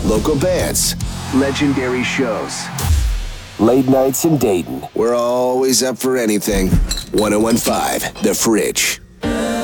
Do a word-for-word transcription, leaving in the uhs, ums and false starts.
Local bands. Legendary shows. Late nights in Dayton. We're always up for anything. one oh one point five The Fridge.